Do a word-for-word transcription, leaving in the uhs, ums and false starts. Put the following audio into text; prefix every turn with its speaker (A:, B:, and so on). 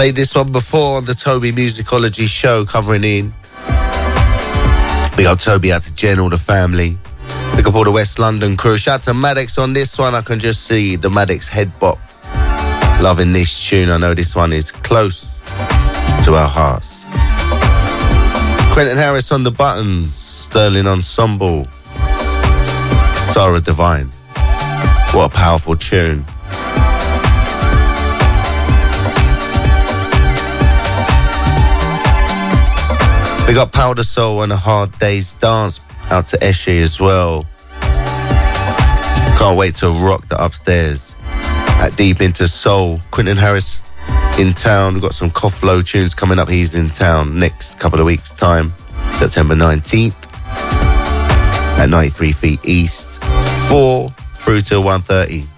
A: Played this one before on the Toby Musicology show, covering in. Big up Toby, out to Jen, all the family. Big up all the West London crew. Shout out to Maddox on this one. I can just see the Maddox head bop. Loving this tune. I know this one is close to our hearts. Quentin Harris on the buttons. Sterling Ensemble. Sarah Divine. What a powerful tune. We got Powder Soul and A Hard Day's Dance out to Eshe as well. Can't wait to rock the upstairs at Deep Into Soul. Quentin Harris in town. We've got some Kofflo tunes coming up. He's in town next couple of weeks' time, September nineteenth at ninety-three Feet East, four through till one thirty.